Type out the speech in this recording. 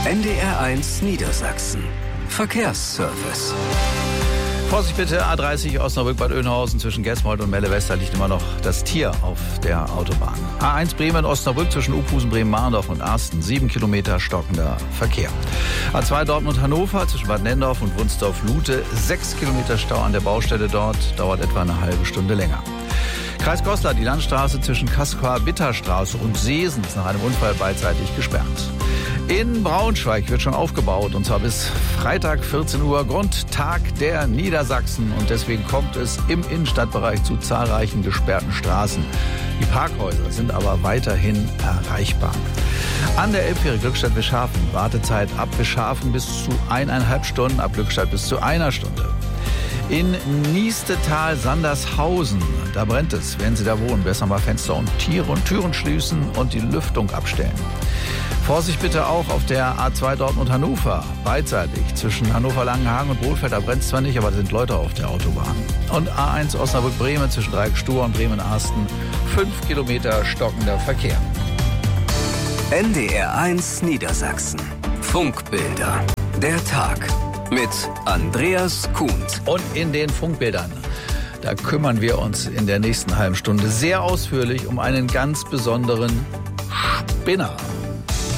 NDR1 Niedersachsen. Verkehrsservice. Vorsicht bitte, A30 Osnabrück-Bad Oeynhausen zwischen Gesmold und Melle-Wester liegt immer noch das Tier auf der Autobahn. A1 Bremen-Osnabrück zwischen Uphusen, Bremen-Marndorf und Arsten 7 Kilometer stockender Verkehr. A2 Dortmund-Hannover zwischen Bad Nendorf und Wunsdorf-Lute 6 Kilometer Stau an der Baustelle dort, dauert etwa eine halbe Stunde länger. Kreis Goslar, die Landstraße zwischen Kaskar-Bitterstraße und Seesen ist nach einem Unfall beidseitig gesperrt. In Braunschweig wird schon aufgebaut, und zwar bis Freitag 14 Uhr, Grundtag der Niedersachsen. Und deswegen kommt es im Innenstadtbereich zu zahlreichen gesperrten Straßen. Die Parkhäuser sind aber weiterhin erreichbar. An der Elbfähre Glückstadt-Wischhafen, Wartezeit ab Wischhafen bis zu 1,5 Stunden, ab Glückstadt bis zu 1 Stunde. In Niestetal-Sandershausen, da brennt es. Wenn Sie da wohnen, besser mal Fenster und Türen schließen und die Lüftung abstellen. Vorsicht bitte auch auf der A2 Dortmund-Hannover, beidseitig zwischen Hannover-Langenhagen und Bohlfeld. Da brennt es zwar nicht, aber da sind Leute auf der Autobahn. Und A1 Osnabrück-Bremen zwischen Dreieck-Stur und Bremen-Arsten 5 Kilometer stockender Verkehr. NDR1 Niedersachsen. Funkbilder. Der Tag mit Andreas Kuhnt. Und in den Funkbildern, da kümmern wir uns in der nächsten halben Stunde sehr ausführlich um einen ganz besonderen Spinner.